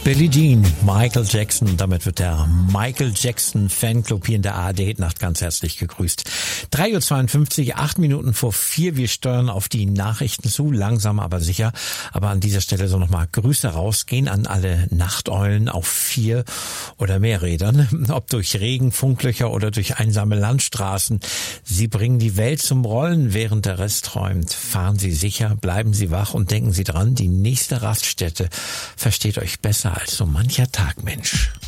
Billie Jean, Michael Jackson, und damit wird der Michael Jackson Fanclub hier in der ARD-Nacht ganz herzlich gegrüßt. 3:52 Uhr, 8 Minuten vor 4, wir steuern auf die Nachrichten zu, langsam aber sicher. Aber an dieser Stelle so nochmal Grüße rausgehen an alle Nachteulen auf 4 oder mehr Rädern, ob durch Regen, Funklöcher oder durch einsame Landstraßen. Sie bringen die Welt zum Rollen, während der Rest träumt. Fahren Sie sicher, bleiben Sie wach und denken Sie dran, die nächste Raststätte versteht euch besser als so mancher Tag, Mensch.